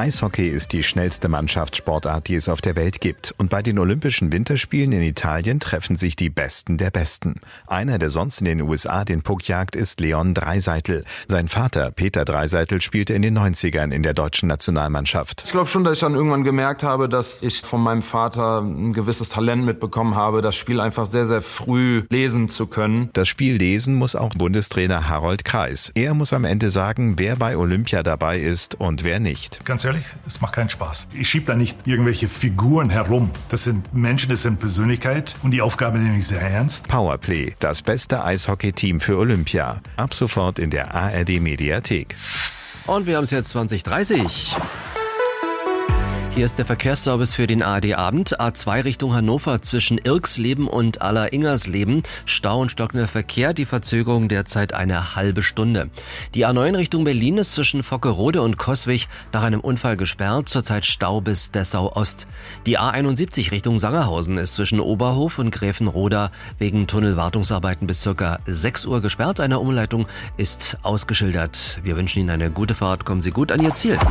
Eishockey ist die schnellste Mannschaftssportart, die es auf der Welt gibt. Und bei den Olympischen Winterspielen in Italien treffen sich die Besten der Besten. Einer, der sonst in den USA den Puck jagt, ist Leon Draisaitl. Sein Vater, Peter Draisaitl, spielte in den 90ern in der deutschen Nationalmannschaft. Ich glaube schon, dass ich dann irgendwann gemerkt habe, dass ich von meinem Vater ein gewisses Talent mitbekommen habe, das Spiel einfach sehr, sehr früh lesen zu können. Das Spiel lesen muss auch Bundestrainer Harold Kreis. Er muss am Ende sagen, wer bei Olympia dabei ist und wer nicht. Ganz ehrlich, es macht keinen Spaß. Ich schiebe da nicht irgendwelche Figuren herum. Das sind Menschen, das sind Persönlichkeit und die Aufgabe nehme ich sehr ernst. Powerplay, das beste Eishockey-Team für Olympia. Ab sofort in der ARD-Mediathek. Und wir haben es jetzt 20:30. Hier ist der Verkehrsservice für den ARD-Abend. A2 Richtung Hannover zwischen Irksleben und Aller-Ingersleben. Stau und stockender Verkehr, die Verzögerung derzeit eine halbe Stunde. Die A9 Richtung Berlin ist zwischen Vockerode und Coswig nach einem Unfall gesperrt, zurzeit Stau bis Dessau-Ost. Die A71 Richtung Sangerhausen ist zwischen Oberhof und Gräfenroda wegen Tunnelwartungsarbeiten bis ca. 6 Uhr gesperrt. Eine Umleitung ist ausgeschildert. Wir wünschen Ihnen eine gute Fahrt. Kommen Sie gut an Ihr Ziel.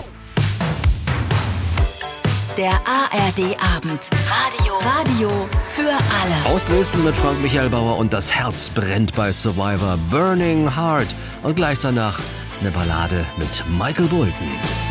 Der ARD-Abend. Radio für alle. Aus Dresden mit Frank Michael Bauer und das Herz brennt bei Survivor. Burning Heart. Und gleich danach eine Ballade mit Michael Bolton.